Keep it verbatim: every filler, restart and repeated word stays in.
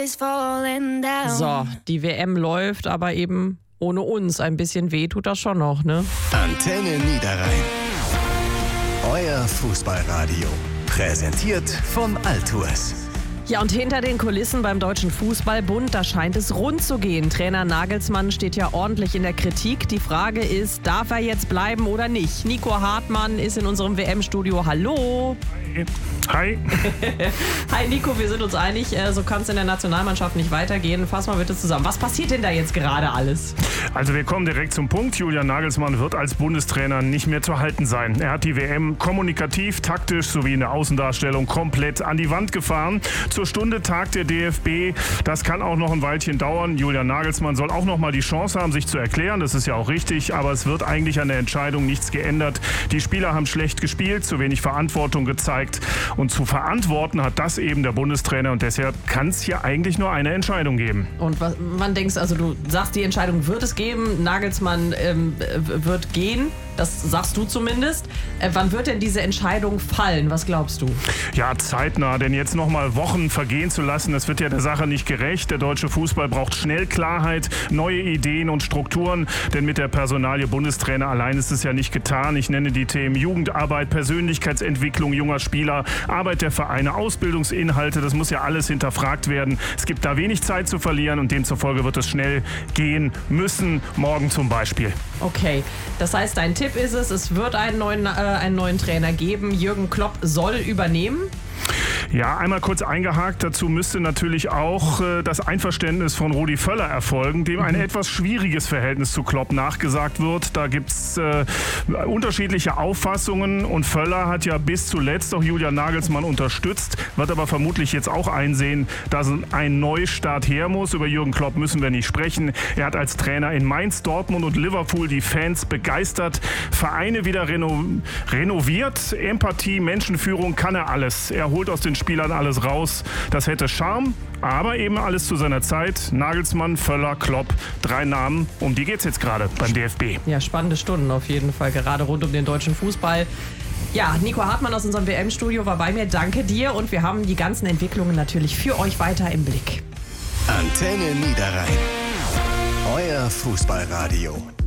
is falling down. So, die W M läuft, aber eben ohne uns. Ein bisschen weh tut das schon noch, ne? Antenne Niederrhein. Euer Fußballradio. Präsentiert von Altours. Ja, und hinter den Kulissen beim Deutschen Fußballbund, da scheint es rund zu gehen. Trainer Nagelsmann steht ja ordentlich in der Kritik. Die Frage ist, darf er jetzt bleiben oder nicht? Nico Hartmann ist in unserem W M-Studio. Hallo. Hi. Hi Nico, wir sind uns einig, so kann es in der Nationalmannschaft nicht weitergehen. Fass mal bitte zusammen. Was passiert denn da jetzt gerade alles? Also wir kommen direkt zum Punkt. Julian Nagelsmann wird als Bundestrainer nicht mehr zu halten sein. Er hat die W M kommunikativ, taktisch sowie in der Außendarstellung komplett an die Wand gefahren. Zur Stunde tagt der D F B. Das kann auch noch ein Weilchen dauern. Julian Nagelsmann soll auch noch mal die Chance haben, sich zu erklären. Das ist ja auch richtig. Aber es wird eigentlich an der Entscheidung nichts geändert. Die Spieler haben schlecht gespielt, zu wenig Verantwortung gezeigt. Und zu verantworten hat das eben der Bundestrainer. Und deshalb kann es hier eigentlich nur eine Entscheidung geben. Und was, wann denkst du, also du sagst, die Entscheidung wird es geben, Nagelsmann ähm, wird gehen. Das sagst du zumindest. Äh, wann wird denn diese Entscheidung fallen? Was glaubst du? Ja, zeitnah. Denn jetzt noch mal Wochen vergehen zu lassen, das wird ja der Sache nicht gerecht. Der deutsche Fußball braucht schnell Klarheit, neue Ideen und Strukturen. Denn mit der Personalie Bundestrainer allein ist es ja nicht getan. Ich nenne die Themen Jugendarbeit, Persönlichkeitsentwicklung junger Spieler, Arbeit der Vereine, Ausbildungsinhalte. Das muss ja alles hinterfragt werden. Es gibt da wenig Zeit zu verlieren und demzufolge wird es schnell gehen müssen. Morgen zum Beispiel. Okay, das heißt, dein Tipp ist es, es wird einen neuen, äh, einen neuen Trainer geben. Jürgen Klopp soll übernehmen. Ja, einmal kurz eingehakt. Dazu müsste natürlich auch äh, das Einverständnis von Rudi Völler erfolgen, dem ein etwas schwieriges Verhältnis zu Klopp nachgesagt wird. Da gibt es äh, unterschiedliche Auffassungen und Völler hat ja bis zuletzt auch Julian Nagelsmann unterstützt, wird aber vermutlich jetzt auch einsehen, dass ein Neustart her muss. Über Jürgen Klopp müssen wir nicht sprechen. Er hat als Trainer in Mainz, Dortmund und Liverpool die Fans begeistert, Vereine wieder reno- renoviert, Empathie, Menschenführung, kann er alles. Er holt aus den Spielern alles raus. Das hätte Charme, aber eben alles zu seiner Zeit. Nagelsmann, Völler, Klopp, drei Namen. Um die geht es jetzt gerade beim D F B. Ja, spannende Stunden auf jeden Fall, gerade rund um den deutschen Fußball. Ja, Nico Hartmann aus unserem W M-Studio war bei mir. Danke dir und wir haben die ganzen Entwicklungen natürlich für euch weiter im Blick. Antenne Niederrhein. Euer Fußballradio.